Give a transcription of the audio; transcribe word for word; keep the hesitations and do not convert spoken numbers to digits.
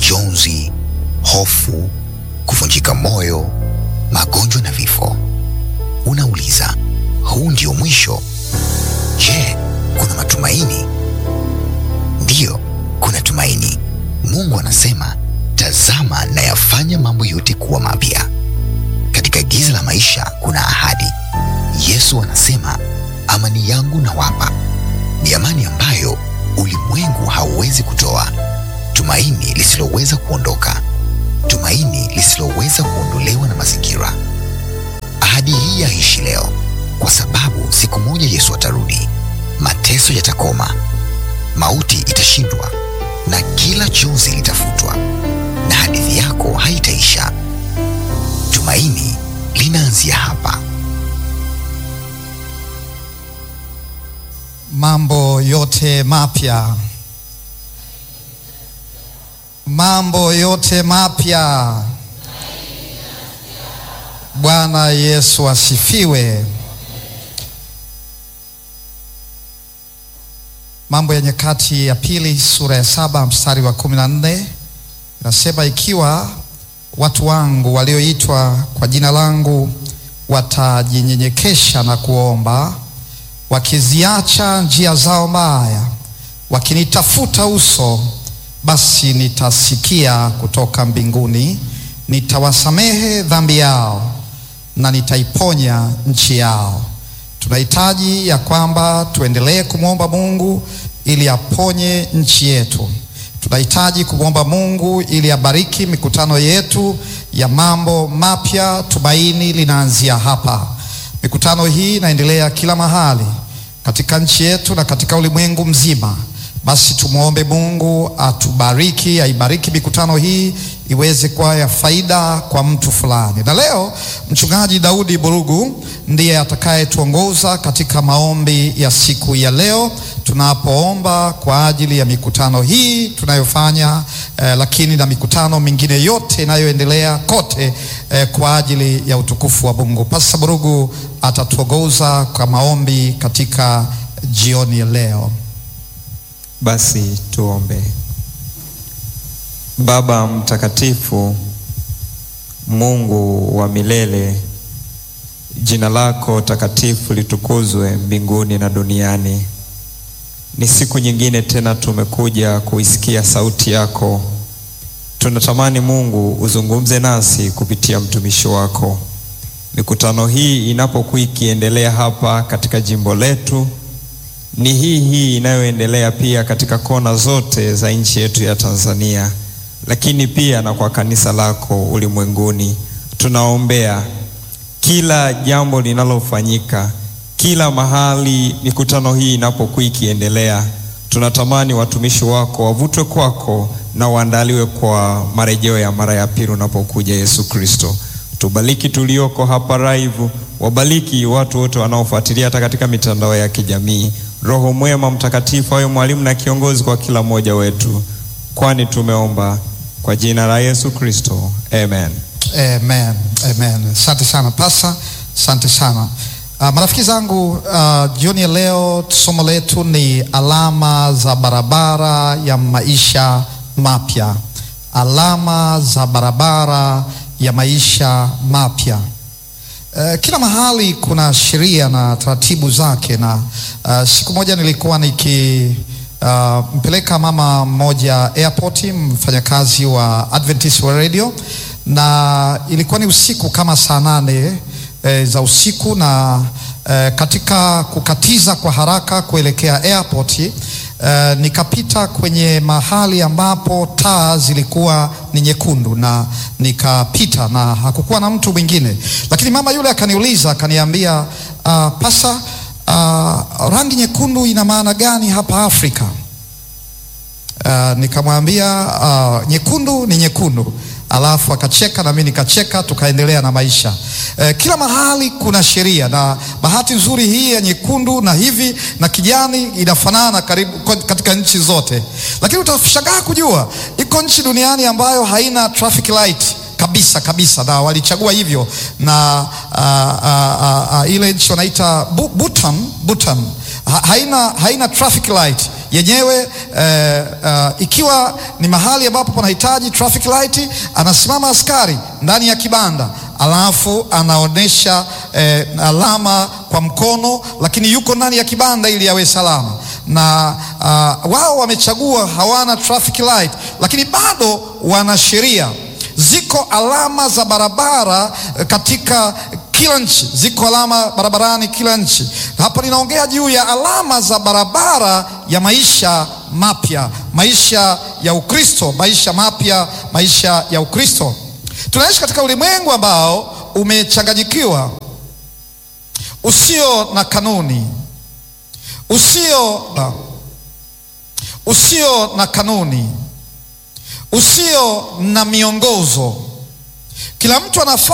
majonzi, hofu, kuvunjika moyo, magonjwa na vifo. Unauliza, huu ndio mwisho? Je, kuna matumaini? Ndiyo, kuna tumaini. Mungu anasema, tazama na yafanya mambo yote kuwa mapya. Katika giza la maisha kuna ahadi. Yesu anasema, amani yangu nawapa, ni amani ambayo ulimwengu hauwezi kutoa. Tumaini lisiloweza kuondoka, tumaini lisiloweza kuondolewa na mazingira. Ahadi hii yaishi leo, kwa sababu siku moja Yesu atarudi. Mateso yatakoma, mauti itashindwa, na kila chozi litafutwa, na hadithi yako haitaisha. Tumaini linaanzia hapa. Mambo yote mapya. Mambo yote mapya. Bwana Yesu asifiwe. Mambo ya Nyakati ya Pili sura ya saba mstari wa kumi na nne inasema, ikiwa watu wangu walioitwa kwa jina langu watajinyenyekesha na kuomba, wakiziacha njia zao mbaya, wakinitafuta uso, basi nitasikia kutoka mbinguni, nitawasamehe dhambi yao na nitaiponya nchi yao. Tunahitaji ya kwamba tuendelee kumwomba Mungu ili aponye nchi yetu. Tunahitaji kumwomba Mungu ili abariki mikutano yetu ya mambo mapya. Tumaini linaanzia hapa. Mikutano hii inaendelea kila mahali katika nchi yetu na katika ulimwengu mzima. Basi tumuombe Mungu atubariki, aibariki mikutano hii iweze kuwa ya faida kwa mtu fulani. Na leo mchungaji Daudi Burugu ndiye atakayetuongoza katika maombi ya siku ya leo, tunapoomba kwa ajili ya mikutano hii tunayofanya, eh, lakini na mikutano mingine yote inayoendelea kote, eh, kwa ajili ya utukufu wa Mungu. Pastor Burugu atatuongoza kwa maombi katika jioni ya leo. Basi tuombe. Baba mtakatifu, Mungu wa milele, jina lako takatifu litukuzwe mbinguni na duniani. Ni siku nyingine tena tumekuja kuisikia sauti yako. Tunatamani Mungu uzungumze nasi kupitia mtumishi wako. Mikutano hii inapokuwa ikiendelea hapa katika jimbo letu, ni hii hii inayoendelea pia katika kona zote za nchi yetu ya Tanzania, lakini pia na kwa kanisa lako ulimwenguni. Tunaombea kila jambo linalofanyika, kila mahali mikutano hii inapokuwa ikiendelea, tunatamani watumishi wako wavutwe kwako na waandaliwe kwa marejeo ya mara ya pili unapokuja Yesu Kristo. Tubariki tulioko hapa live, wabariki watu wote wanaofuatilia hata katika mitandao ya kijamii. Roho mwema mtakatifu awe mwalimu na kiongozi kwa kila mmoja wetu, kwani tumeomba kwa jina la Yesu Kristo. Amen. Amen. Amen. Asante sana Pasa. Asante sana. Uh, marafiki zangu, uh, jioni ya leo somo letu ni alama za barabara ya maisha mapya. Alama za barabara ya maisha mapya. Uh, kila mahali kuna sheria na taratibu zake, na uh, siku moja nilikuwa niki uh, mpeleka mama mmoja airport, mfanyakazi wa Adventist World Radio, na ilikuwa ni usiku kama saa nane e, za usiku, na e, katika kukatiza kwa haraka kuelekea airport, e, nikapita kwenye mahali ambapo taa zilikuwa ni nyekundu, na nikapita na hakukuwa na mtu mwingine, lakini mama yule akaniuliza, akaniambia, uh, Pasa, uh, rangi nyekundu ina maana gani hapa Afrika? Uh, nikamwambia uh, nyekundu ni nyekundu. Alafu akacheka na mimi nikacheka, tukaendelea na maisha. E, kila mahali kuna sheria, na bahati nzuri hii ya nyekundu na hivi na kijani inafanana karibu katika nchi zote. Lakini utashangaa kujua iko nchi duniani ambayo haina traffic light kabisa kabisa, na walichagua hivyo, na uh, uh, uh, uh, ile nchi wanaita Bhutan, Bhutan ha, haina haina traffic light. yenyewe eh, uh, ikiwa ni mahali ambapo panahitaji traffic light, anasimama askari ndani ya kibanda, alafu anaonesha eh, alama kwa mkono, lakini yuko ndani ya kibanda ili awe salama. Na uh, wao wamechagua hawana traffic light, lakini bado wana sheria. Ziko alama za barabara katika kila nchi, ziko alama barabarani kila nchi. Hapa ninaongea juu ya alama za barabara ya maisha mapya, maisha ya Ukristo, maisha mapya, maisha ya Ukristo. Tunaishi katika ulimwengu ambao umechanganyikiwa, usio na kanuni, usio usio na kanuni, usio na miongozo. Kila mtu anafanya